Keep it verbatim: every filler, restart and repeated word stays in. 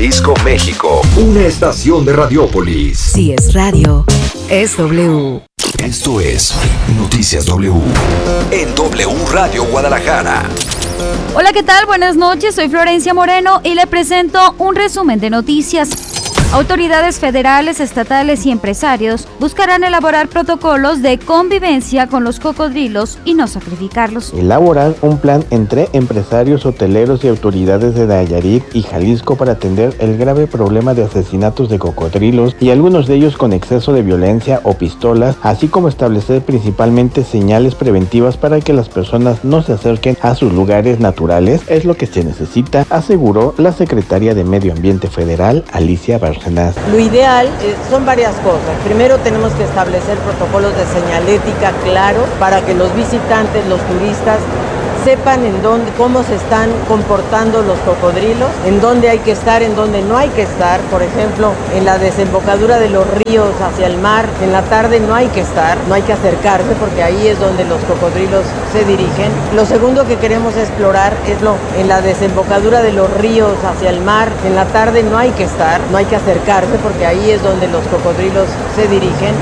Jalisco, México. Una estación de Radiópolis. Si es radio, es W. Esto es Noticias W. En W Radio Guadalajara. Hola, ¿qué tal? Buenas noches, soy Florencia Moreno y le presento un resumen de noticias. Autoridades federales, estatales y empresarios buscarán elaborar protocolos de convivencia con los cocodrilos y no sacrificarlos. Elaborar un plan entre empresarios, hoteleros y autoridades de Nayarit y Jalisco para atender el grave problema de asesinatos de cocodrilos y algunos de ellos con exceso de violencia o pistolas, así como establecer principalmente señales preventivas para que las personas no se acerquen a sus lugares naturales, es lo que se necesita, aseguró la secretaria de Medio Ambiente Federal, Alicia Bárcenas. Lo ideal eh, son varias cosas. Primero tenemos que establecer protocolos de señalética claro para que los visitantes, los turistas, sepan en dónde, cómo se están comportando los cocodrilos, en dónde hay que estar, en dónde no hay que estar. Por ejemplo, en la desembocadura de los ríos hacia el mar, en la tarde no hay que estar, no hay que acercarse porque ahí es donde los cocodrilos se dirigen. Lo segundo que queremos explorar es lo en la desembocadura de los ríos hacia el mar, en la tarde no hay que estar, no hay que acercarse porque ahí es donde los cocodrilos se dirigen.